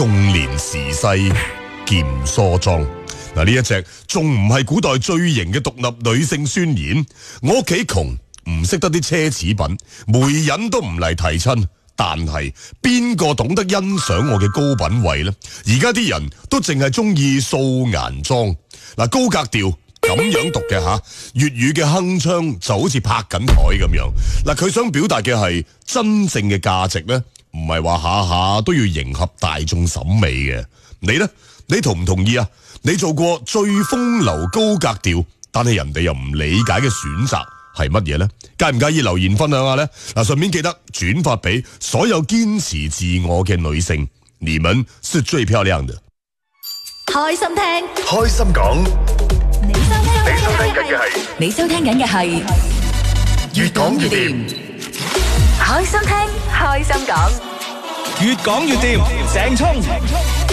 共憐時世劍梳妝。嗱，呢一隻仲唔係古代最型嘅獨立女性宣言？我屋企窮，唔識得啲奢侈品，媒人都唔嚟提親。但係邊個懂得欣賞我嘅高品位呢？而家啲人都淨係中意素顏妝。嗱，高格調咁樣讀嘅吓，粵語嘅鏗鏘就好似拍緊台咁樣。嗱，佢想表達嘅係真正嘅價值呢，唔係話下下都要迎合大眾審美嘅。你呢？你同唔同意啊？你做過最風流高格調，但係人哋又唔理解嘅選擇係乜嘢呢？介唔介意留言分享下呢？嗱，順便記得轉發俾所有堅持自我嘅女性，你們是最漂亮的。 開心聽， 開心講， 你收聽緊嘅係越講越掂。 開心聽，開心講， 越講越掂，鄭聰。